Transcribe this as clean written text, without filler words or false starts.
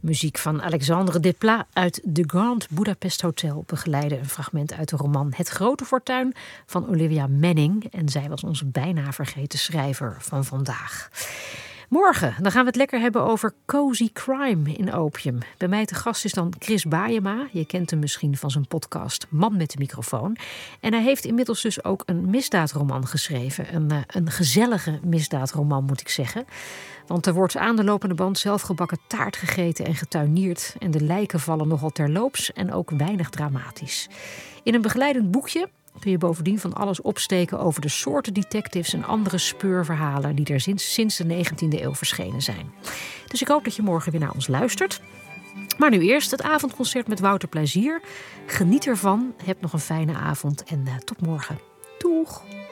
Muziek van Alexandre Desplat uit The Grand Budapest Hotel begeleidde een fragment uit de roman Het Grote Fortuin van Olivia Manning. En zij was onze bijna vergeten schrijver van vandaag. Morgen dan gaan we het lekker hebben over cozy crime in Opium. Bij mij te gast is dan Chris Baaema. Je kent hem misschien van zijn podcast Man met de microfoon. En hij heeft inmiddels dus ook een misdaadroman geschreven. Een gezellige misdaadroman moet ik zeggen. Want er wordt aan de lopende band zelfgebakken taart gegeten en getuineerd. En de lijken vallen nogal terloops en ook weinig dramatisch. In een begeleidend boekje kun je bovendien van alles opsteken over de soorten detectives en andere speurverhalen die er sinds de 19e eeuw verschenen zijn. Dus ik hoop dat je morgen weer naar ons luistert. Maar nu eerst het avondconcert met Wouter Plezier. Geniet ervan, heb nog een fijne avond en tot morgen. Doeg!